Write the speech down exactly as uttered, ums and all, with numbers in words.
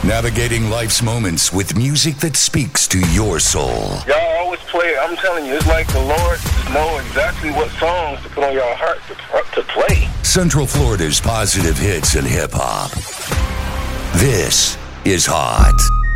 Navigating life's moments with music that speaks to your soul. Y'all always play it. I'm telling you, it's like the Lord just know exactly what songs to put on your heart to, to play. Central Florida's positive hits and hip-hop. This is Hot.